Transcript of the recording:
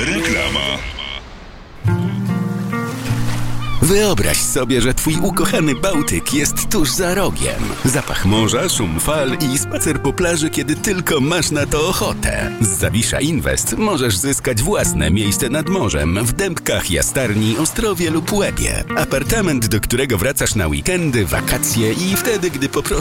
Reklama. Wyobraź sobie, że twój ukochany Bałtyk jest tuż za rogiem. Zapach morza, szum fal i spacer po plaży, kiedy tylko masz na to ochotę. Z Zawisza Invest możesz zyskać własne miejsce nad morzem w Dębkach, Jastarni, Ostrowie lub Łebie. Apartament, do którego wracasz na weekendy, wakacje i wtedy, gdy po prostu